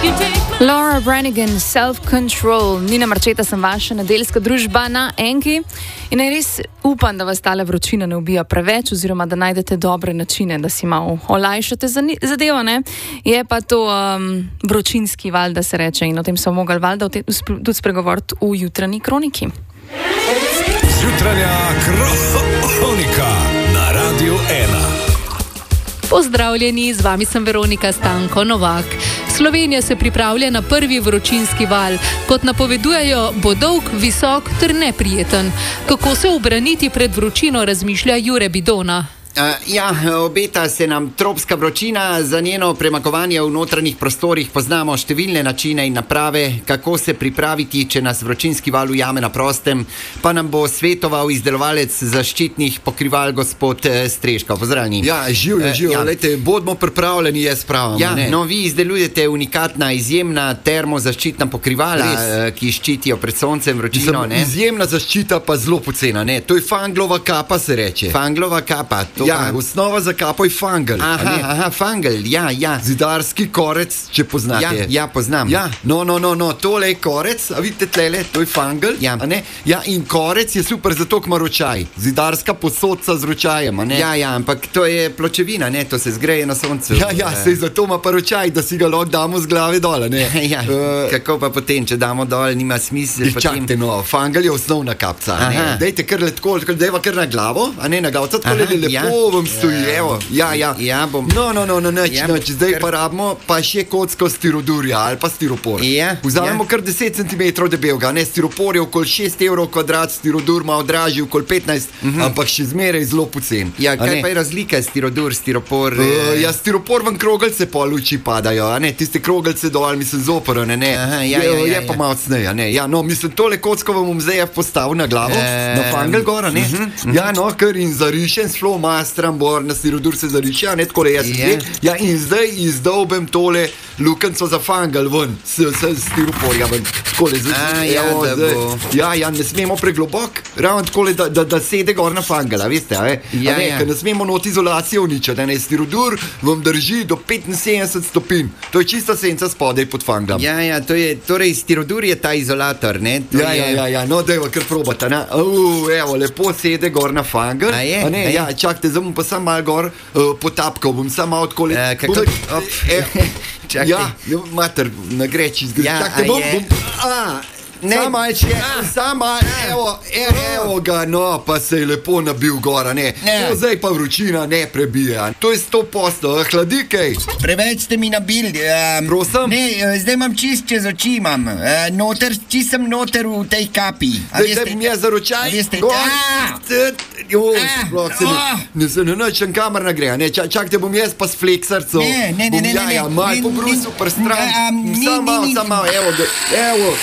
Laura Branigan, Self-Control. Nina Marčeta sem vaša nedeljska družba na Enki in res upam, da vas tale vročina ne ubija preveč oziroma da najdete dobre načine, da si malo olajšate zadevo, ne? Je pa to vročinski val, da se reče, in o tem smo mogli valjda tudi spregovoriti v jutranji kroniki. Jutranja kronika na Radiu 1. Pozdravljeni, z vami sem Veronika Stanko Novak. Slovenija se pripravlja na prvi vročinski val. Kot napovedujejo, bo dolg, visok ter neprijeten. Kako se ubraniti pred vročino, razmišlja Jure Bidona. Obeta se nam tropska vročina. Za njeno premagovanje v notranjih prostorih poznamo številne načine in naprave, kako se pripraviti, če nas vročinski val ujame na prostem, pa nam bo svetoval izdelovalec zaščitnih pokrival gospod Streško. Pozdravljeni. Živijo, lejte, bodimo pripravljeni, jaz pravim. Vi izdelujete unikatna, izjemna termozaščitna pokrivala, ki ščitijo pred soncem, vročino, ne? Izjemna zaščita, pa zelo pocena, ne? To je fanglova kapa, se reče. Fanglova kapa. Osnova za kapo je fangel. Fangel, ja. Zidarski korec, če poznate. Ja, poznam. Tole je korec, a vidite tlele, to je fangel. In korec je super zato, ker ima ročaj. Zidarska posodca z ročajem, a ne? Ampak to je pločevina, ne? To se zgreje na soncu. Sej zato ima pa ročaj, da si ga lahko damo z glave dole, ne? Kako pa potem, če damo dol, nima smisla. Čakajte, fangel je osnovna kapca, ne? Dejte kar letko, dejva kar na glavo, a ne na glavo, lepo vam stoji, evo. Bom. Noč, zdaj pa rabimo pa še kocko stirodurja ali pa stiropor. Vzamemo kar 10 cm debelega, ne, stiropor je okoli 6 evrov kvadrat, stirodur ima odražji okoli 15, ampak še zmeraj zelo pocen. Kaj pa je razlika stirodur, stiropor? Stiropor vam krogelce po luči padajo, a ne, tiste krogelce dol, mislim, zoporane, ne. Je pa malo cneja, ne. Mislim, tole kocko vam bom zdaj postavil na glavo, na fangel gor, ne. Kar in zarišen s flomastram bor, na stirodur se zariše, a ne, tako le jaz in zdaj izdolbem tole lukenco za fangel ven, s stiroporja ven. Takole, ne smemo preglobok, ravno takole, da sede gor na fangela, veste, ker ne smemo not izolacijo uničati, ne, stirodur vam drži do 75 stopinj, to je čista senca spodaj pod fanglom. Torej stirodur je ta izolator, ne? Dajva kar probata, ne, evo, lepo sede gor na fangel, čakajte, zdaj bom pa sam malo gor potapkal, bom sam malo odkoli. Mater, na greči zgledaj. Čakajte, bom. Evo ga, pa se je lepo nabil gora, ne. Zdaj pa vročina ne prebija. To je 100%, hladi kaj. Preveč ste mi nabili. Prosim? Ne, zdaj imam čist čez oči, imam. Čist sem noter v tej kapi. Zdaj bom jaz za ročaj. Ne se ne načem kamer nagreja, ne. Čakajte, bom jaz pa s fleksarco. Ne. Mal po brusu prstran. Sam malo, evo.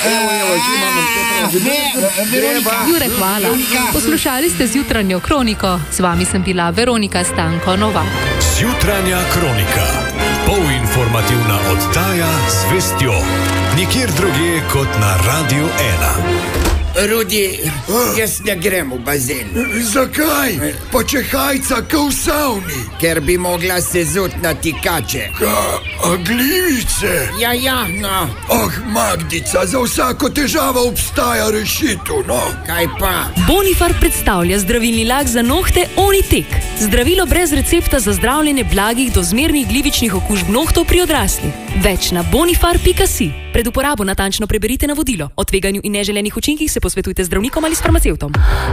Jure, hvala. Poslušali ste zjutranjo kroniko. Z vami sem bila Veronika Stanko Novak. Zjutranja kronika. Polinformativna oddaja z vestjo. Nikjer drugje kot na Radiu 1. Rudi, jaz ne grem v bazen. Zakaj? Pa če hajca ka v savni. Ker bi mogla se zut na tikače. A glivice? No. Magdica, za vsako težavo obstaja rešitev, no. Kaj pa? Bonifar predstavlja zdravilni lak za nohte Onitek. Zdravilo brez recepta za zdravljenje blagih do zmernih glivičnih okužb nohtov pri odraslih. Več na bonifar.si. Pred uporabo natančno preberite navodilo. O tveganju in neželenih učinkih se posvetujte z zdravnikom ali s farmacevtom.